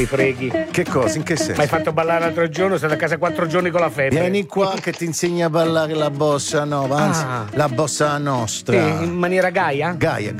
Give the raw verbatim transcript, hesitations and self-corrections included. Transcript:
ti freghi. Che cosa? In che senso? Mi hai fatto ballare l'altro giorno, sono a casa quattro giorni con la febbre. Vieni qua che ti insegni a ballare la bossa nova, anzi Ah. la bossa nostra. Sì, in maniera gaia? Gaia,